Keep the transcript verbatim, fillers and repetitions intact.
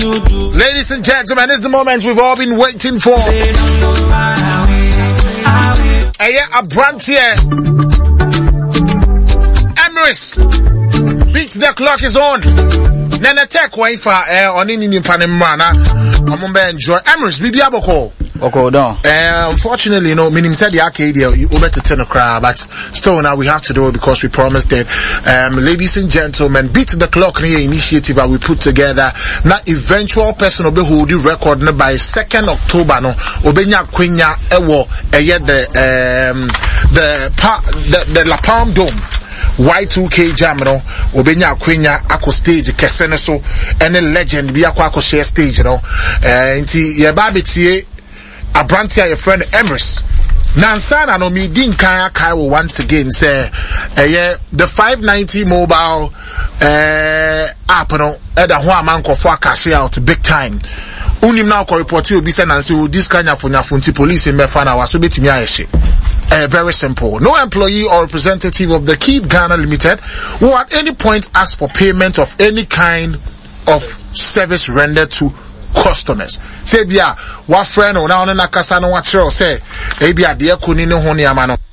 Ladies and gentlemen, this is the moment we've all been waiting for. Aya Abrantier Emirates beat the clock is on. Nana tech wifi eh on in in Panamana. I'm gonna enjoy Emirates Bibi Aboko. Okay, no. Uh, unfortunately, you know, meaning said the arcade you over to ten o'clock, but still now we have to do it because we promised it. Um, ladies and gentlemen, beat the clock near initiative that we put together. Now, eventual person will be holding record by second October. No, Obenya Quenya Ewo Eye the um the pa the the La Palm Dome. Y two K jam no obenya akwenya ako stage kesene so ene legend bi akwa ako share stage no eh nti ye ba betie Abrantia your friend Emirates Nansana no mi din kan akai wo once again say eh the five ninety mobile eh app no e da ho amankofo akash out big time unim na ko report you bi say nansi o this kanya for nyafonti police in mefa na waso betimi ayehye. Uh, very simple. No employee or representative of the Keep Ghana Limited will at any point ask for payment of any kind of service rendered to customers. Say, bia, what friend or now na kasa no what say, eh bia de ko ni no ho ni ama no.